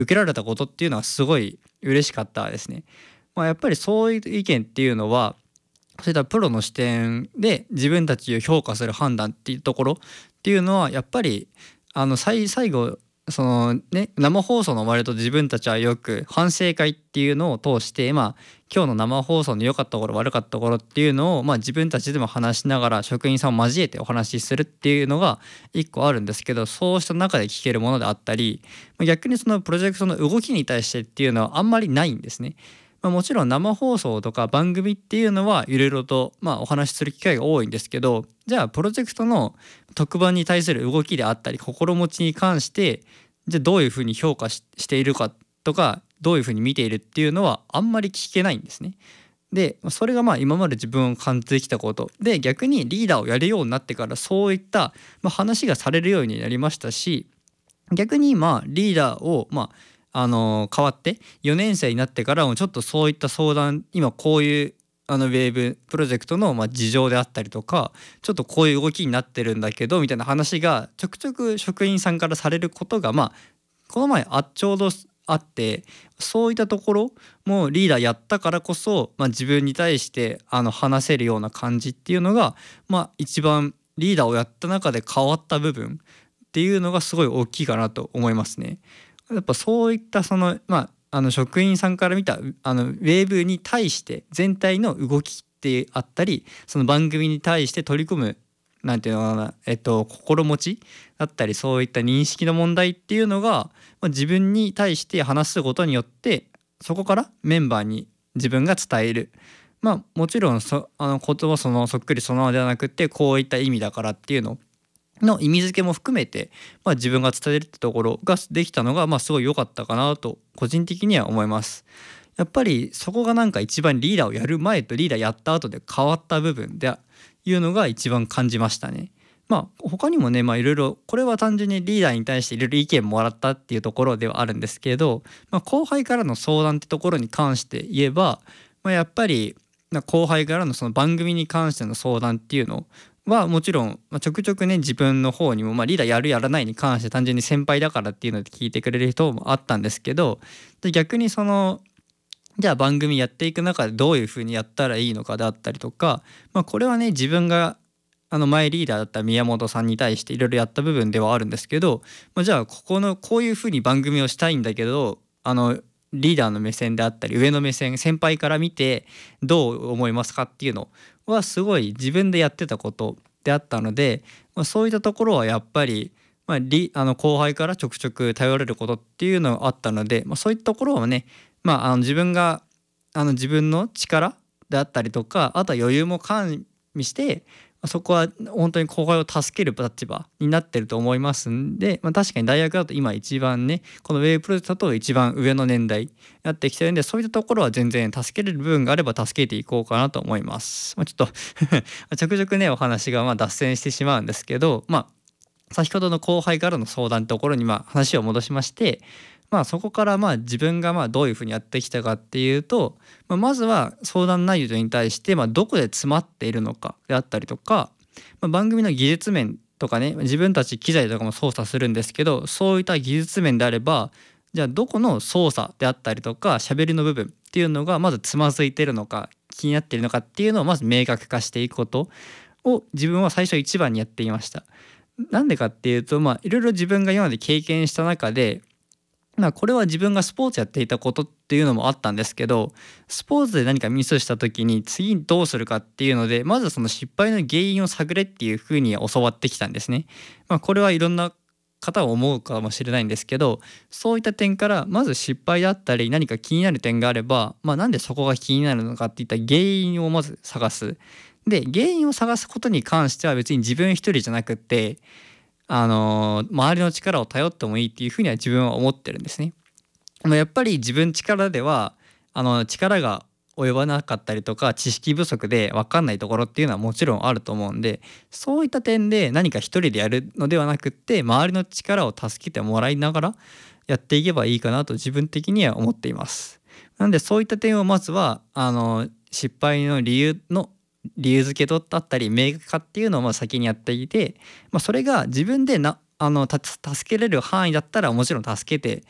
受けられたことっていうのはすごい嬉しかったですね。やっぱりそういう意見っていうのは、そういったプロの視点で自分たちを評価する判断っていうところっていうのはやっぱり最後そのね生放送の終わりと自分たちはよく反省会っていうのを通して、今日の生放送の良かったところ悪かったところっていうのを、自分たちでも話しながら職員さんを交えてお話しするっていうのが一個あるんですけど、そうした中で聞けるものであったり、逆にそのプロジェクトの動きに対してっていうのはあんまりないんですね。もちろん生放送とか番組っていうのはいろいろとお話しする機会が多いんですけど、じゃあプロジェクトの特番に対する動きであったり心持ちに関してじゃあどういうふうに評価しているかとかどういうふうに見ているっていうのはあんまり聞けないんですね。でそれが今まで自分を感じてきたことで、逆にリーダーをやるようになってからそういった話がされるようになりましたし、逆にリーダーを変わって4年生になってからもちょっとそういった相談、今こういうウェーブプロジェクトの事情であったりとか、ちょっとこういう動きになってるんだけどみたいな話がちょくちょく職員さんからされることがこの前ちょうどあって、そういったところもリーダーやったからこそ、自分に対して話せるような感じっていうのが、一番リーダーをやった中で変わった部分っていうのがすごい大きいかなと思いますね。やっぱそういった職員さんから見たウェーブに対して全体の動きってあったり、その番組に対して取り組むなんていうのかな、心持ちだったりそういった認識の問題っていうのが、自分に対して話すことによってそこからメンバーに自分が伝える。もちろんことはそっくりそのままではなくてこういった意味だからっていうのの意味付けも含めて、自分が伝えるってところができたのが、すごい良かったかなと個人的には思います。やっぱりそこが一番リーダーをやる前とリーダーやった後で変わった部分でいうのが一番感じましたね。他にもね、いろいろこれは単純にリーダーに対していろいろ意見もらったっていうところではあるんですけど、後輩からの相談ってところに関して言えば、やっぱり後輩からのその番組に関しての相談っていうのはもちろん、ちょくちょくね自分の方にも、リーダーやるやらないに関して単純に先輩だからっていうので聞いてくれる人もあったんですけど、で逆にじゃあ番組やっていく中でどういうふうにやったらいいのかだったりとか、これはね自分が前リーダーだった宮本さんに対していろいろやった部分ではあるんですけど、じゃあこういうふうに番組をしたいんだけどリーダーの目線であったり上の目線先輩から見てどう思いますかっていうのはすごい自分でやってたことであったので、そういったところはやっぱり、後輩からちょくちょく頼れることっていうのがあったので、そういったところはね、自分が自分の力であったりとか、あとは余裕も加味してそこは本当に後輩を助ける立場になってると思いますんで、確かに大学だと今一番ねこのウェイプロジェクトと一番上の年代になってきてるんで、そういったところは全然助けれる部分があれば助けていこうかなと思います。ちょっとちょくちょくねお話が脱線してしまうんですけど、先ほどの後輩からの相談のところに話を戻しまして、そこから自分がどういうふうにやってきたかっていうと、まずは相談内容に対してどこで詰まっているのかであったりとか、番組の技術面とかね自分たち機材とかも操作するんですけど、そういった技術面であればじゃあどこの操作であったりとか喋りの部分っていうのがまずつまずいてるのか気になっているのかっていうのをまず明確化していくことを自分は最初一番にやっていました。なんでかっていうといろいろ自分が今まで経験した中でこれは自分がスポーツやっていたことっていうのもあったんですけど、スポーツで何かミスした時に次どうするかっていうのでまずその失敗の原因を探れっていうふうに教わってきたんですね。これはいろんな方は思うかもしれないんですけど、そういった点からまず失敗だったり何か気になる点があれば、なんでそこが気になるのかっていった原因をまず探す。で原因を探すことに関しては別に自分一人じゃなくって周りの力を頼ってもいいっていうふうには自分は思ってるんですね。やっぱり自分力では力が及ばなかったりとか知識不足で分かんないところっていうのはもちろんあると思うんで、そういった点で何か一人でやるのではなくって周りの力を助けてもらいながらやっていけばいいかなと自分的には思っています。なんでそういった点をまずは失敗の理由付けとだったり明確化っていうのを先にやっていて、それが自分で助けれる範囲だったらもちろん助けて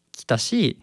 きたし、